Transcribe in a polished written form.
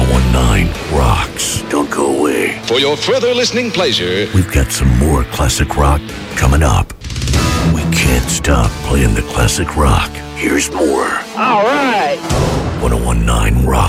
1019 rocks. Don't go away. For your further listening pleasure, we've got some more classic rock coming up. We can't stop playing the classic rock. Here's more. All right. 1019 rock.